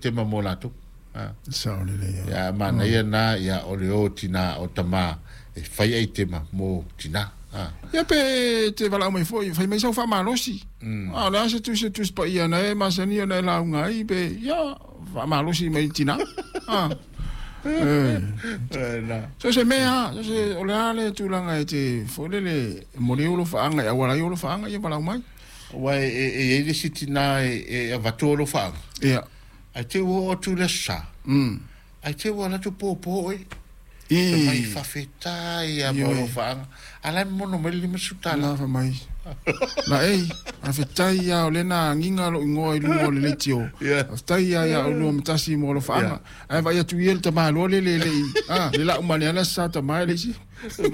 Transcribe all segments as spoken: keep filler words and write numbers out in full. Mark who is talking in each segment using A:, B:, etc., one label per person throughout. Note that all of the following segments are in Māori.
A: te mamola tu
B: sa o le
A: ya mana ia na ya o le o tina o tama e fai ai te ma mo tina
B: ia pe te wala mai foi fai mai sa fa malosi ah la se tu se tu pa ia na e masani na la unga i pe ya fa malosi mai tina ah eh so se mea so se o le ale tu langa e te fole le mo le ulo fa anga ya wala ulo fa anga ia wala mai
A: wa e e le sitina e avatolo fa
B: ia
A: ai te o tu le sa
B: mm
A: ai te wala tu po po e
B: e
A: mai fa feta ia mo fa ala mo no meli masuta
B: la fa mai la ei a fetai ya o lena nginga lo ngo i lungo le letio fetai ya ya o lo mtasi mo lo fa ai vai tu yel ta ma lo le le le ah le la umani ala sa ta mai le si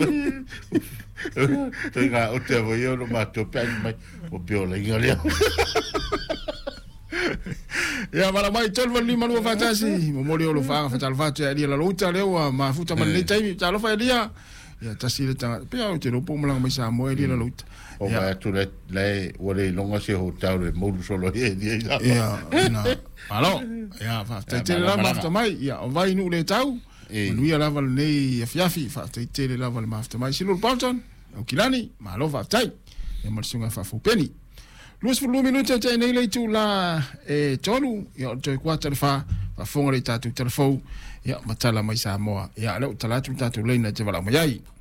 A: tenga o te vo yo lo mato pe mai o pio le ngale
B: ya mara mai tol vali malu fa tasi mo mo lo fa fa tal fa te ali la luta le wa ma futa man le tai ta lo fa dia ya tasi le ta pe o te lo po mo la mai sa mo ali la luta
A: o va tu le le o le longa se hotel le mo solo e dia
B: ya na alo ya fa te te la ma fa mai ya o vai nu le tau nu ia la val nei fiafi fa te te le la val ma fa mai silo Bolton o kilani ma lo fa tai e mo sunga fa fu peni Luas puluh minuta te nei le tu la e tolu ya te kwata fa fa fonga le tatu telefon ya matala mai sa moa ya le tala tu tatu le na te wala mai